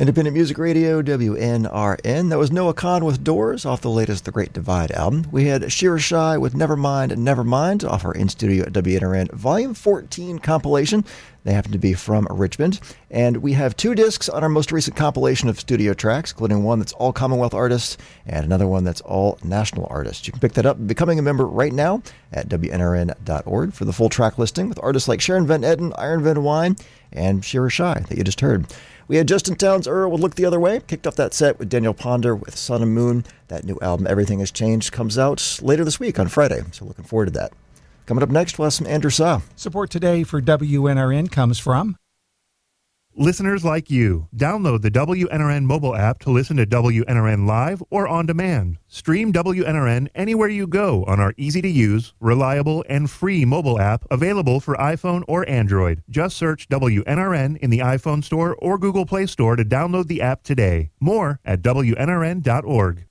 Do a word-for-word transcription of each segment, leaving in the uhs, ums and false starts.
Independent Music Radio, W N R N. That was Noah Kahn with Doors off the latest The Great Divide album. We had Shira Shai with Nevermind, Nevermind off our in-studio W N R N Volume fourteen compilation. They happen to be from Richmond. And we have two discs on our most recent compilation of studio tracks, including one that's all Commonwealth artists and another one that's all national artists. You can pick that up becoming a member right now at W N R N dot org for the full track listing with artists like Sharon Van Etten, Iron Van Wine, and Shira Shai that you just heard. We had Justin Townes Earl with Look the Other Way. Kicked off that set with Daniel Ponder with Sun and Moon. That new album, Everything Has Changed, comes out later this week on Friday. So looking forward to that. Coming up next, we'll have some Andrew Saw. Support today for W N R N comes from listeners like you. Download the W N R N mobile app to listen to W N R N live or on demand. Stream W N R N anywhere you go on our easy-to-use, reliable, and free mobile app available for iPhone or Android. Just search W N R N in the iPhone Store or Google Play Store to download the app today. More at W N R N dot org.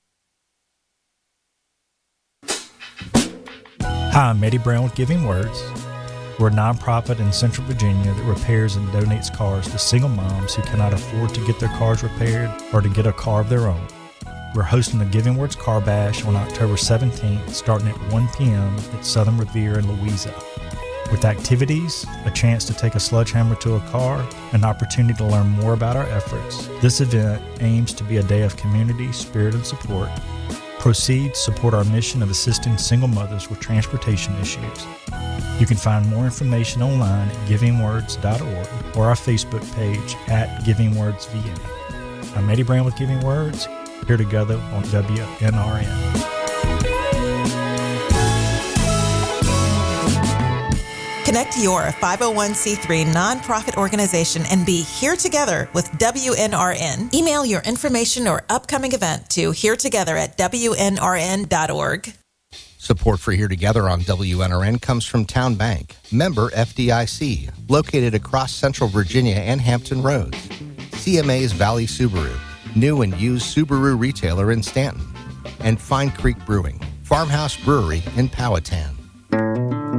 Hi, I'm Eddie Brown with Giving Words. We're a nonprofit in Central Virginia that repairs and donates cars to single moms who cannot afford to get their cars repaired or to get a car of their own. We're hosting the Giving Words Car Bash on October seventeenth, starting at one p.m. at Southern Revere in Louisa. With activities, a chance to take a sledgehammer to a car, an opportunity to learn more about our efforts, this event aims to be a day of community, spirit, and support. Proceeds support our mission of assisting single mothers with transportation issues. You can find more information online at giving words dot org or our Facebook page at Giving Words V A. I'm Eddie Brown with Giving Words, here together on W N R N. Connect your five oh one c three nonprofit organization and be here together with W N R N. Email your information or upcoming event to here together at W N R N dot org. Support for Here Together on W N R N comes from Town Bank, member F D I C, located across Central Virginia and Hampton Roads. C M A's Valley Subaru, new and used Subaru retailer in Stanton. And Fine Creek Brewing, Farmhouse Brewery in Powhatan.